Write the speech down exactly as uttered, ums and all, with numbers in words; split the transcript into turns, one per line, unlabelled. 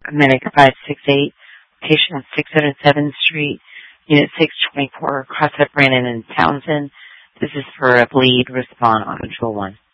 Medicare five six eight, patient on six oh seventh Street, Unit six twenty-four, Crossett, Brandon, and Townsend. This is for a bleed, respond on control one.